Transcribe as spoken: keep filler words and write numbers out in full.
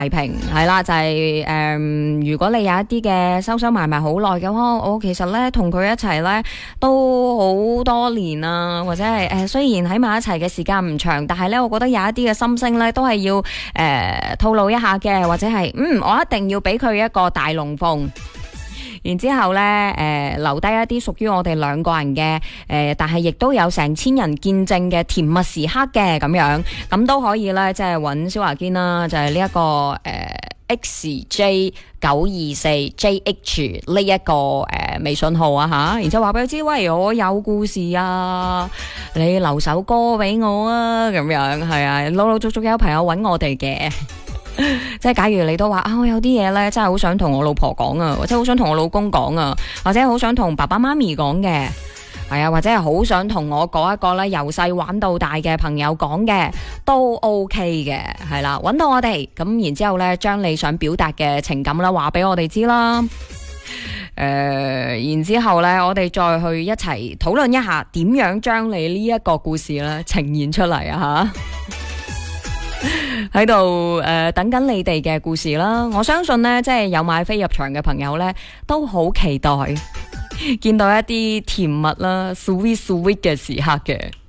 提評係啦，就係、是、誒、呃，如果你有一啲嘅收收埋埋好耐嘅話，我其實咧同佢一齊咧都好多年啦，或者係誒、呃，雖然喺埋一齊嘅時間唔長，但係咧，我覺得有一啲嘅心聲咧都係要誒、呃、吐露一下嘅，或者係嗯，我一定要俾佢一個大龍鳳。然之後咧，誒、呃、留低一啲屬於我哋兩個人嘅，誒、呃，但係亦都有成千人見證嘅甜蜜時刻嘅咁樣，咁都可以咧，即係揾蕭亞堅啦，就係呢一個誒、呃、X J 九二四 J H 呢一個誒、呃、微信號啊吓，然之後話俾佢知，喂，我有故事啊，你留首歌俾我啊，咁樣係啊，陸陸續續有朋友揾我哋嘅。即係假如你都話啊，我有啲嘢咧，真係好想同我老婆講啊，或者好想同我老公講啊，或者好想同爸爸媽咪講嘅，係啊，或者係好想同我嗰一個咧由細玩到大嘅朋友講嘅，都 OK 嘅，係啦，搵到我哋，咁然之後咧，將你想表達嘅情感啦，話俾我哋知啦。誒、呃，然之後咧，我哋再去一齊討論一下，點樣將你呢一個故事咧呈現出嚟啊吓。喺度誒等緊你哋嘅故事啦，我相信呢，即係有買飛入場嘅朋友呢，都好期待見到一啲甜蜜啦 sweet sweet 嘅時刻嘅。